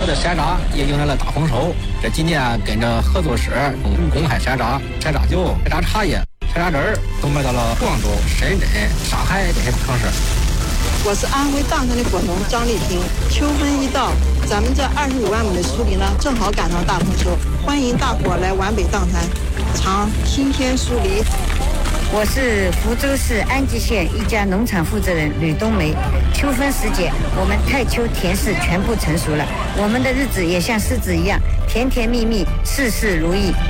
的山楂也迎来了大丰收。这几年跟着合作社公开山楂、山楂酒、山楂茶叶、山楂汁儿都卖到了广州、深圳、上海这些城市。 我是安徽砀山的果农张丽萍。秋分一到，咱们这25万亩的苏梨呢，正好赶上大丰收，欢迎大伙来皖北砀山尝新鲜苏梨。 我是福州市安吉县一家农场负责人吕冬梅。秋分时节，我们太丘田氏全部成熟了，我们的日子也像狮子一样甜甜蜜蜜，事事如意。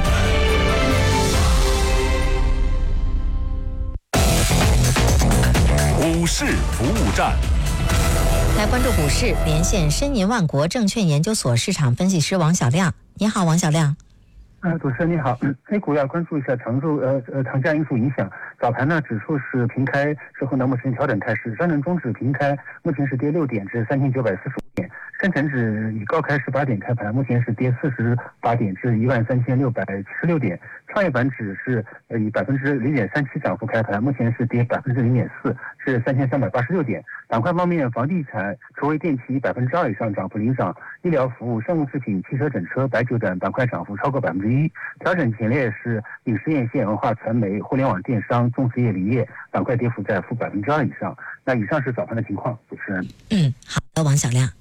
股市服务站， 来关注股市，连线申银万国证券研究所市场分析师王小亮。你好，王小亮。 主持人你好，A 股要关注一下长假因素影响。早盘呢，指数是平开之后呢，目前调整态势，上证综指平开，目前是跌6点至3945点，深成指以高开18点开盘，目前是跌48点至13676点，创业板指是以0.37%涨幅开盘，目前是跌0.4%至3386点。板块方面，房地产、除非电器2%以上涨幅领涨，医疗服务、生物制品、汽车整车、白酒等板块涨幅超过1%。调整前列是影视院线、文化传媒、互联网电商、重实业锂业板块跌幅在-2%以上。那以上是早盘的情况，主持人。 好的，王小亮。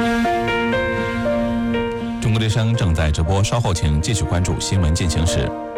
中国之声正在直播，稍后请继续关注新闻进行时。